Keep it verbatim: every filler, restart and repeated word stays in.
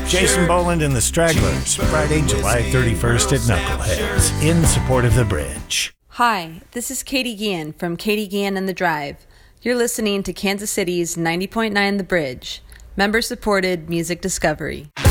Jason Boland and the Stragglers, Friday, July thirty-first at Knuckleheads, in support of the bridge. Hi, this is Katie Gian from Katie Gian and the Drive. You're listening to Kansas City's ninety point nine The Bridge, member-supported music discovery.